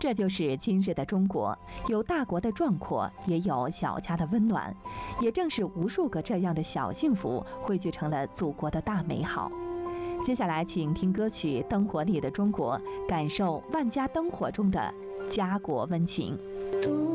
这就是今日的中国，有大国的壮阔，也有小家的温暖，也正是无数个这样的小幸福汇聚成了祖国的大美好。接下来请听歌曲《灯火里的中国》，感受万家灯火中的家国温情。